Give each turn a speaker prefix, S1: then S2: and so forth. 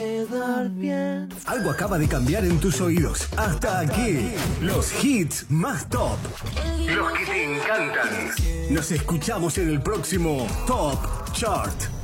S1: quedar bien.
S2: Algo acaba de cambiar en tus oídos. Hasta aquí, los hits más top. Los que te encantan. Nos escuchamos en el próximo Top Chart.